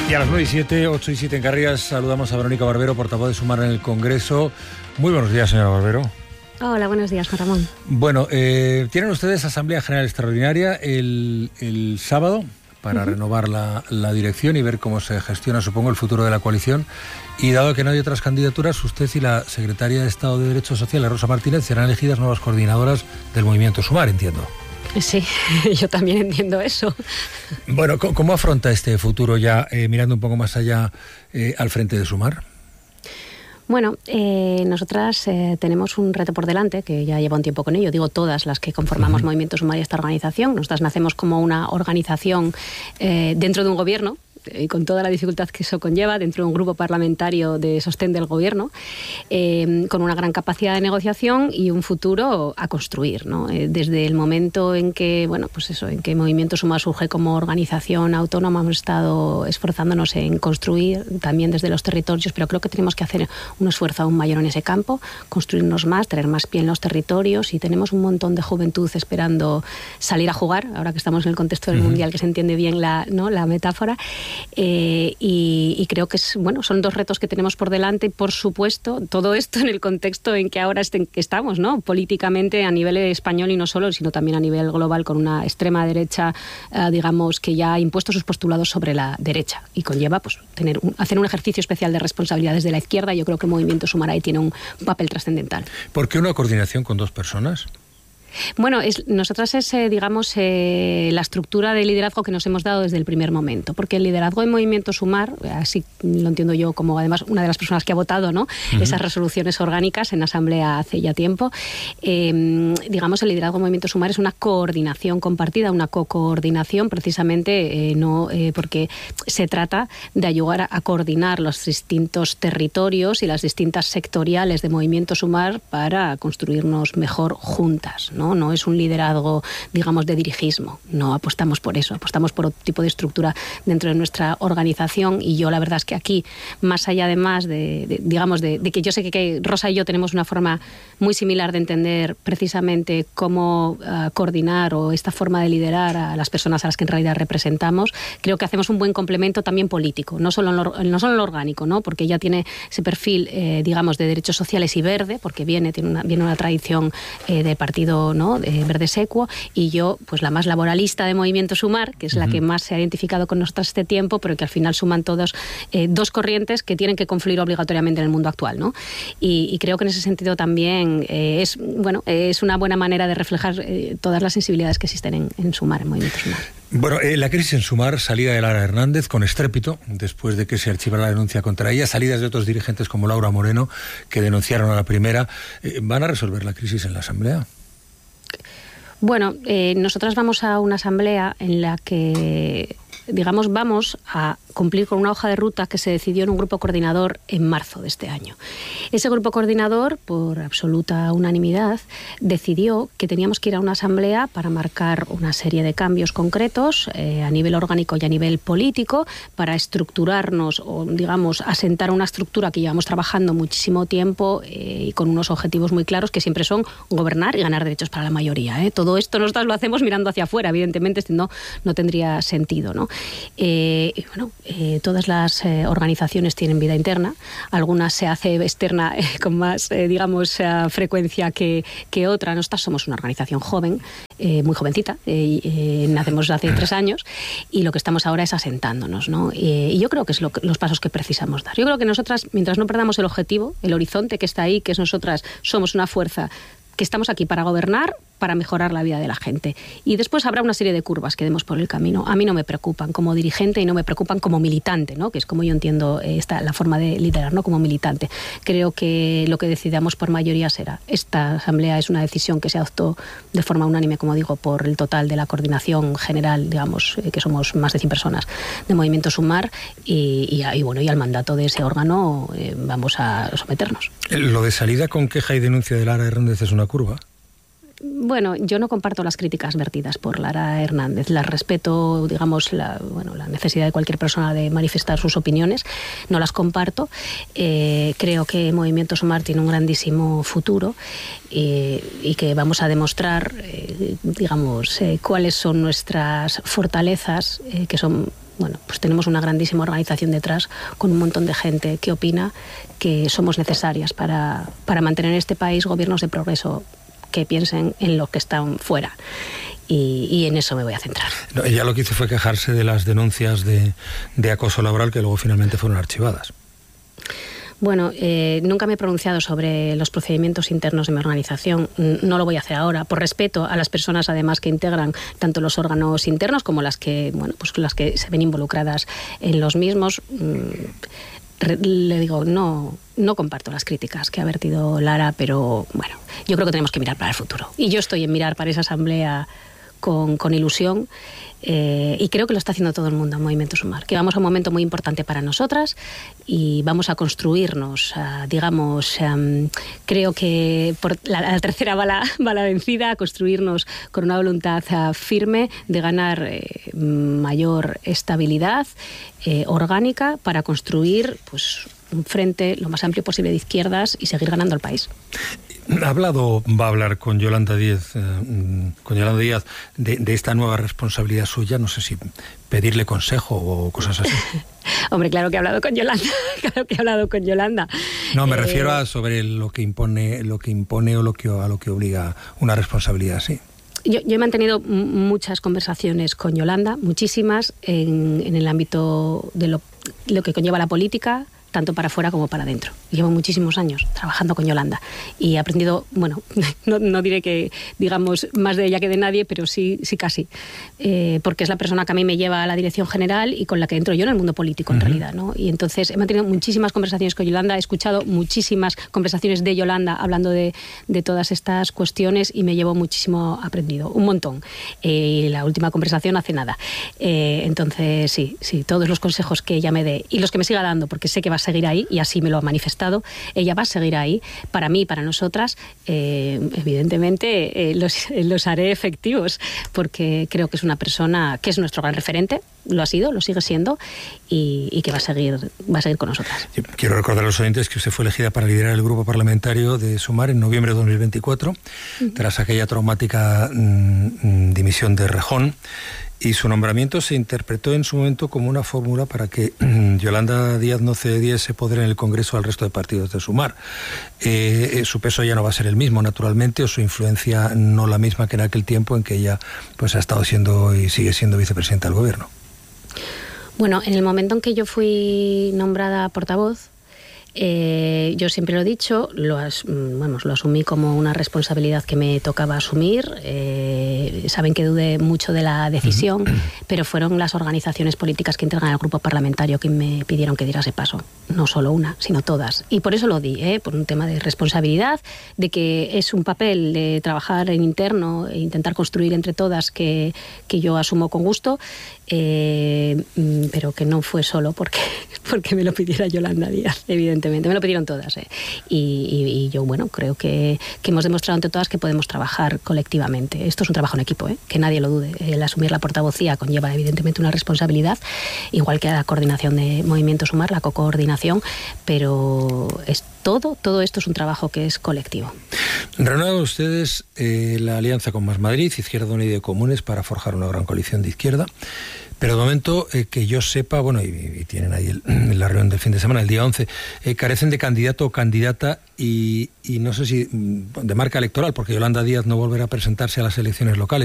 Y a las 9:07, 8:07 en Canarias, saludamos a Verónica Barbero, portavoz de Sumar en el Congreso. Muy buenos días, señora Barbero. Hola, buenos días, Juan Ramón. Bueno, tienen ustedes Asamblea General Extraordinaria el sábado para renovar la dirección y ver cómo se gestiona, supongo, el futuro de la coalición. Y dado que no hay otras candidaturas, usted y la secretaria de Estado de Derechos Sociales, Rosa Martínez, serán elegidas nuevas coordinadoras del movimiento Sumar, entiendo. Sí, yo también entiendo eso. Bueno, ¿cómo afronta este futuro ya, mirando un poco más allá, al frente de Sumar? Bueno, nosotras tenemos un reto por delante, que ya lleva un tiempo con ello, digo todas las que conformamos Movimiento Sumar y esta organización. Nosotras nacemos como una organización dentro de un gobierno, y con toda la dificultad que eso conlleva, dentro de un grupo parlamentario de sostén del gobierno, con una gran capacidad de negociación y un futuro a construir, ¿no? Desde el momento en que, bueno, pues eso, en que Movimiento Sumar surge como organización autónoma, hemos estado esforzándonos en construir también desde los territorios, pero creo que tenemos que hacer un esfuerzo aún mayor en ese campo, construirnos más, tener más pie en los territorios, y tenemos un montón de juventud esperando salir a jugar, ahora que estamos en el contexto del Mundial, que se entiende bien la metáfora. Y creo que son dos retos que tenemos por delante, y por supuesto todo esto en el contexto en que ahora estamos, ¿no? Políticamente a nivel español y no solo, sino también a nivel global, con una extrema derecha, digamos, que ya ha impuesto sus postulados sobre la derecha y conlleva pues hacer un ejercicio especial de responsabilidades de la izquierda. Yo creo que Movimiento Sumar ahí tiene un papel trascendental. ¿Por qué una coordinación con dos personas? Bueno, nosotras es, digamos, la estructura de liderazgo que nos hemos dado desde el primer momento, porque el liderazgo en Movimiento Sumar, así lo entiendo yo como además una de las personas que ha votado, ¿no? Esas resoluciones orgánicas en Asamblea hace ya tiempo, digamos, el liderazgo en Movimiento Sumar es una coordinación compartida, una co-coordinación, precisamente porque se trata de ayudar a coordinar los distintos territorios y las distintas sectoriales de Movimiento Sumar para construirnos mejor juntas, ¿no? No es un liderazgo, digamos, de dirigismo. No apostamos por eso. Apostamos por otro tipo de estructura dentro de nuestra organización. Y yo la verdad es que aquí, más allá de que yo sé que Rosa y yo tenemos una forma muy similar de entender precisamente cómo coordinar o esta forma de liderar a las personas a las que en realidad representamos, creo que hacemos un buen complemento también político, no solo en lo orgánico, ¿no? Porque ella tiene ese perfil, digamos, de derechos sociales y verde, porque viene una tradición de partido, ¿no? Verde Secuo, y yo, pues la más laboralista de Movimiento Sumar, que es la que más se ha identificado con nosotros este tiempo, pero que al final suman todos dos corrientes que tienen que confluir obligatoriamente en el mundo actual, ¿no? Y creo que en ese sentido también es una buena manera de reflejar todas las sensibilidades que existen en Sumar, en Movimiento Sumar. Bueno, la crisis en Sumar, salida de Lara Hernández con estrépito, después de que se archivara la denuncia contra ella, salidas de otros dirigentes como Laura Moreno, que denunciaron a la primera, ¿van a resolver la crisis en la Asamblea? Bueno, nosotras vamos a una asamblea en la que, digamos, vamos a cumplir con una hoja de ruta que se decidió en un grupo coordinador en marzo de este año. Ese grupo coordinador, por absoluta unanimidad, decidió que teníamos que ir a una asamblea para marcar una serie de cambios concretos a nivel orgánico y a nivel político, para estructurarnos o, digamos, asentar una estructura que llevamos trabajando muchísimo tiempo y con unos objetivos muy claros que siempre son gobernar y ganar derechos para la mayoría. Todo esto nosotros lo hacemos mirando hacia afuera, evidentemente, no tendría sentido, ¿no? Todas las organizaciones tienen vida interna, algunas se hace externa con más, digamos, frecuencia que otra. Nosotras somos una organización joven, muy jovencita, nacemos hace 3 años y lo que estamos ahora es asentándonos, ¿no? Y yo creo que es los pasos que precisamos dar. Yo creo que nosotras, mientras no perdamos el objetivo, el horizonte que está ahí, que es nosotras somos una fuerza que estamos aquí para gobernar, para mejorar la vida de la gente. Y después habrá una serie de curvas que demos por el camino. A mí no me preocupan como dirigente y no me preocupan como militante, ¿no? Que es como yo entiendo la forma de liderar, ¿no? Como militante. Creo que lo que decidamos por mayoría será. Esta asamblea es una decisión que se adoptó de forma unánime, como digo, por el total de la coordinación general, digamos, que somos más de 100 personas de Movimiento Sumar, y al mandato de ese órgano vamos a someternos. Lo de salida con queja y denuncia de Lara Hernández es una curva. Bueno, yo no comparto las críticas vertidas por Lara Hernández. Las respeto, digamos, la necesidad de cualquier persona de manifestar sus opiniones. No las comparto. Creo que Movimiento Sumar tiene un grandísimo futuro y que vamos a demostrar, digamos, cuáles son nuestras fortalezas, que son bueno, pues tenemos una grandísima organización detrás con un montón de gente que opina que somos necesarias para mantener en este país gobiernos de progreso que piensen en los que están fuera. Y en eso me voy a centrar. No, ella lo que hizo fue quejarse de las denuncias de acoso laboral que luego finalmente fueron archivadas. Bueno, nunca me he pronunciado sobre los procedimientos internos de mi organización. No lo voy a hacer ahora, por respeto a las personas, además, que integran tanto los órganos internos como las que, bueno, pues las que se ven involucradas en los mismos. Le digo, no comparto las críticas que ha vertido Lara, pero bueno, yo creo que tenemos que mirar para el futuro. Y yo estoy en mirar para esa asamblea con ilusión. Y creo que lo está haciendo todo el mundo en Movimiento Sumar, que vamos a un momento muy importante para nosotras y vamos a construirnos, digamos, creo que por la tercera bala vencida, a construirnos con una voluntad firme de ganar mayor estabilidad orgánica para construir, pues, un frente lo más amplio posible de izquierdas y seguir ganando el país. Va a hablar con Yolanda Díaz, de esta nueva responsabilidad suya. No sé si pedirle consejo o cosas así. Hombre, claro que he hablado con Yolanda. No, me refiero a sobre lo que impone o a lo que obliga una responsabilidad así. Yo he mantenido muchas conversaciones con Yolanda, muchísimas, en el ámbito de lo que conlleva la política, tanto para afuera como para adentro. Llevo muchísimos años trabajando con Yolanda y he aprendido, bueno, no diré que, digamos, más de ella que de nadie, pero sí casi, porque es la persona que a mí me lleva a la dirección general y con la que entro yo en el mundo político, en realidad, ¿no? Y entonces he mantenido muchísimas conversaciones con Yolanda, he escuchado muchísimas conversaciones de Yolanda hablando de todas estas cuestiones y me llevo muchísimo aprendido, un montón. La última conversación hace nada. Entonces, sí, todos los consejos que ella me dé y los que me siga dando, porque sé que va a seguir ahí y así me lo ha manifestado, ella va a seguir ahí, para mí y para nosotras, evidentemente los haré efectivos, porque creo que es una persona que es nuestro gran referente, lo ha sido, lo sigue siendo y que va a seguir con nosotras. Quiero recordar a los oyentes que usted fue elegida para liderar el grupo parlamentario de Sumar en noviembre de 2024, tras aquella traumática dimisión de Rejón. Y su nombramiento se interpretó en su momento como una fórmula para que Yolanda Díaz no cediese poder en el Congreso al resto de partidos de Sumar. Su peso ya no va a ser el mismo, naturalmente, o su influencia no la misma que en aquel tiempo en que ella pues ha estado siendo y sigue siendo vicepresidenta del Gobierno. Bueno, en el momento en que yo fui nombrada portavoz, yo siempre lo he dicho, lo asumí como una responsabilidad que me tocaba asumir. Saben que dudé mucho de la decisión, pero fueron las organizaciones políticas que integran al grupo parlamentario que me pidieron que diera ese paso. No solo una, sino todas. Y por eso lo di, por un tema de responsabilidad, de que es un papel de trabajar en interno e intentar construir entre todas que yo asumo con gusto, pero que no fue solo porque me lo pidiera Yolanda Díaz, evidentemente. Me lo pidieron todas. Y yo, bueno, creo que hemos demostrado entre todas que podemos trabajar colectivamente. Esto es un trabajo en equipo, que nadie lo dude. El asumir la portavocía conlleva evidentemente una responsabilidad, igual que la coordinación de Movimiento Sumar, la coordinación, pero es todo esto es un trabajo que es colectivo. Renuevan ustedes la alianza con Más Madrid, Izquierda Unida y Comunes para forjar una gran coalición de izquierda. Pero de momento, que yo sepa, bueno, y tienen ahí la reunión del fin de semana, el día 11, carecen de candidato o candidata y no sé si de marca electoral, porque Yolanda Díaz no volverá a presentarse a las elecciones locales.